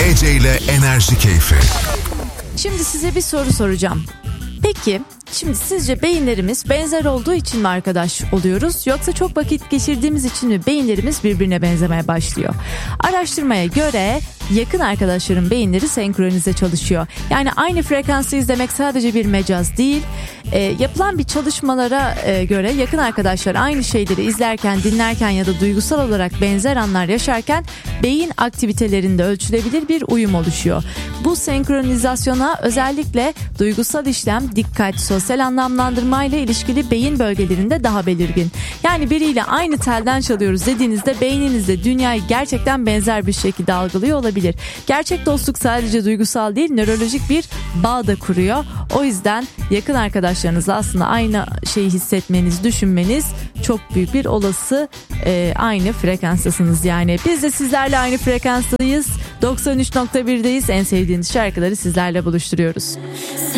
Ece ile Enerji Keyfi. Şimdi size bir soru soracağım. Peki, şimdi sizce beyinlerimiz benzer olduğu için mi arkadaş oluyoruz, yoksa çok vakit geçirdiğimiz için mi beyinlerimiz birbirine benzemeye başlıyor? Araştırmaya göre yakın arkadaşların beyinleri senkronize çalışıyor. Yani aynı frekansı izlemek sadece bir mecaz değil. Yapılan bir çalışmalara göre yakın arkadaşlar aynı şeyleri izlerken, dinlerken ya da duygusal olarak benzer anlar yaşarken beyin aktivitelerinde ölçülebilir bir uyum oluşuyor. Bu senkronizasyona özellikle duygusal işlem, dikkat, sosyal anlamlandırma ile ilişkili beyin bölgelerinde daha belirgin. Yani biriyle aynı telden çalıyoruz dediğinizde beyninizde dünyayı gerçekten benzer bir şekilde algılıyor olabilir. Gerçek dostluk sadece duygusal değil, nörolojik bir bağ da kuruyor. O yüzden yakın arkadaşlarınızla aslında aynı şeyi hissetmeniz, düşünmeniz çok büyük bir olası aynı frekanstasınız yani. Biz de sizlerle aynı frekanstayız. 93.1'deyiz. En sevdiğiniz şarkıları sizlerle buluşturuyoruz.